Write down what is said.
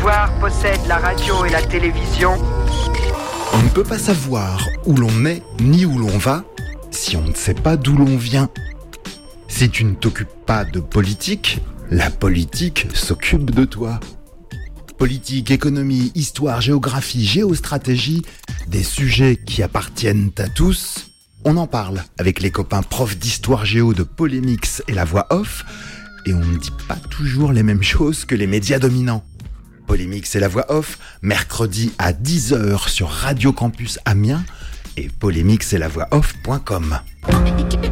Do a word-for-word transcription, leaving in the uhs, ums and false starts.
pouvoir possède la radio et la télévision. On ne peut pas savoir où l'on est ni où l'on va si on ne sait pas d'où l'on vient. Si tu ne t'occupes pas de politique, la politique s'occupe de toi. Politique, économie, histoire, géographie, géostratégie, des sujets qui appartiennent à tous. On en parle avec les copains profs d'histoire géo de Polémix et La Voix Off, et on ne dit pas toujours les mêmes choses que les médias dominants. Polémix et La Voix Off, mercredi à dix heures sur Radio Campus Amiens et polémix et la voix off point com.